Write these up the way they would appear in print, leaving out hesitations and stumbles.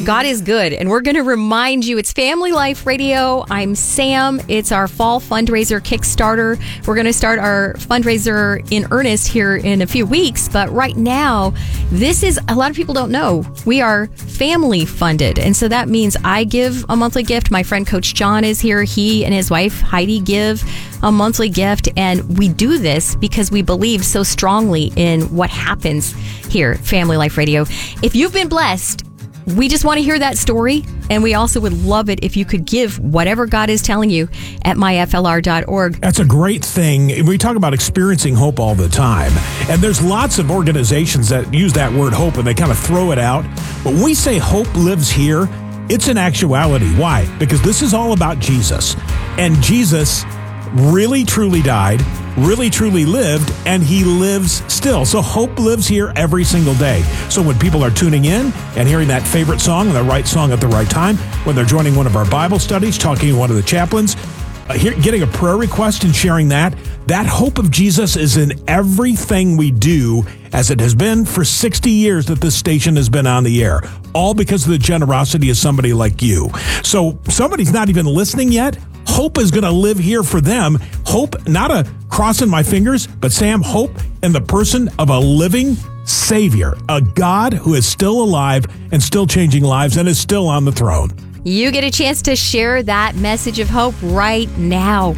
God is good, and we're going to remind you it's Family Life Radio. I'm Sam. It's our fall fundraiser Kickstarter. We're going to start our fundraiser in earnest here in a few weeks, but right now, this is, a lot of people don't know, we are family funded, and so that means I give a monthly gift. My friend Coach John is here. He and his wife Heidi give a monthly gift, and we do this because we believe so strongly in what happens here at Family Life Radio. If you've been blessed, we just want to hear that story, and we also would love it if you could give whatever God is telling you at myflr.org. That's a great thing. We talk about experiencing hope all the time, and there's lots of organizations that use that word hope, and they kind of throw it out. But when we say hope lives here, it's an actuality. Why? Because this is all about Jesus, and Jesus really truly died, really truly lived, and he lives still. So hope lives here every single day. So when people are tuning in and hearing that favorite song, the right song at the right time, when they're joining one of our Bible studies, talking to one of the chaplains, getting a prayer request and sharing that hope of Jesus is in everything we do, as it has been for 60 years that this station has been on the air, all because of the generosity of somebody like you. So somebody's not even listening yet. Hope is going to live here for them. Hope, not a crossing my fingers, but Sam, hope in the person of a living Savior, a God who is still alive and still changing lives and is still on the throne. You get a chance to share that message of hope right now.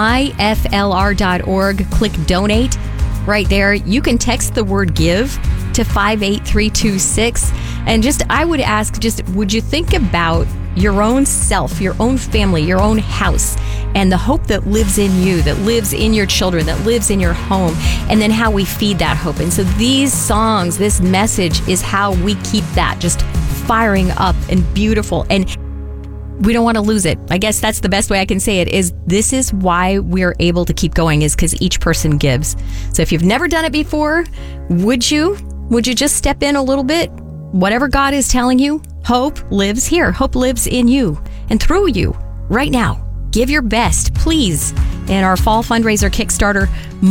myflr.org. Click donate right there. You can text the word give to 58326. And I would ask, would you think about your own self, your own family, your own house, and the hope that lives in you, that lives in your children, that lives in your home, and then how we feed that hope. And so these songs, this message is how we keep that just firing up and beautiful. And we don't want to lose it. I guess that's the best way I can say it, is this is why we're able to keep going, is because each person gives. So if you've never done it before, would you just step in a little bit? Whatever God is telling you, hope lives here. Hope lives in you and through you right now. Give your best, please, in our fall fundraiser Kickstarter,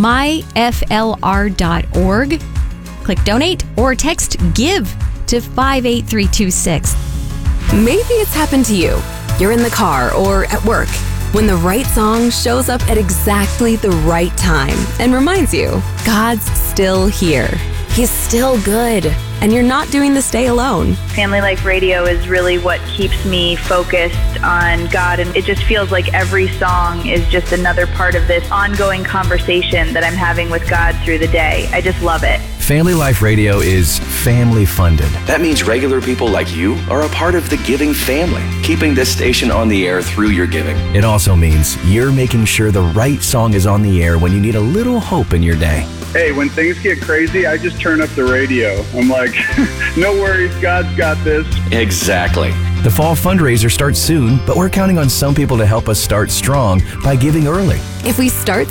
myflr.org. Click donate or text give to 58326. Maybe it's happened to you. You're in the car or at work when the right song shows up at exactly the right time and reminds you God's still here. He's still good, and you're not doing this day alone. Family Life Radio is really what keeps me focused on God, and it just feels like every song is just another part of this ongoing conversation that I'm having with God through the day. I just love it. Family Life Radio is family funded. That means regular people like you are a part of the giving family, keeping this station on the air through your giving. It also means you're making sure the right song is on the air when you need a little hope in your day. Hey, when things get crazy, I just turn up the radio. I'm like, no worries, God's got this. Exactly. The fall fundraiser starts soon, but we're counting on some people to help us start strong by giving early. If we start